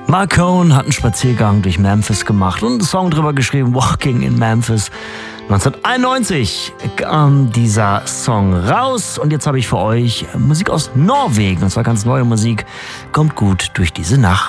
Mark Cohn hat einen Spaziergang durch Memphis gemacht und einen Song drüber geschrieben, Walking in Memphis. 1991 kam dieser Song raus und jetzt habe ich für euch Musik aus Norwegen, und zwar ganz neue Musik. Kommt gut durch diese Nacht.